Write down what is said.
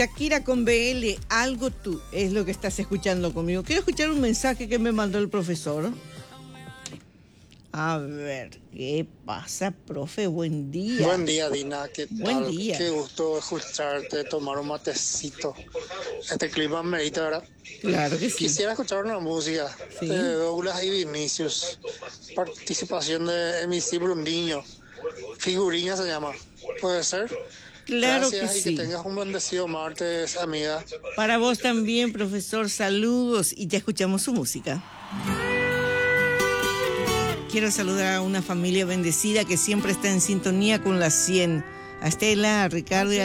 Shakira con BL, Algo Tú, es lo que estás escuchando conmigo. Quiero escuchar un mensaje que me mandó el profesor. A ver, ¿qué pasa, profe? Buen día. Buen día, Dina. ¿Qué Buen tal? día. Qué gusto escucharte, tomar un matecito. Este clima merita, ¿verdad? Claro que sí. Quisiera escuchar una música Sí. de Douglas y Vinicius. Participación de MC Brundiño. Figurina se llama. ¿Puede ser? Claro Gracias que y sí. que tengas un bendecido martes, amiga. Para vos también, profesor, saludos y ya escuchamos su música. Quiero saludar a una familia bendecida que siempre está en sintonía con la 100. A Estela, a Ricardo y a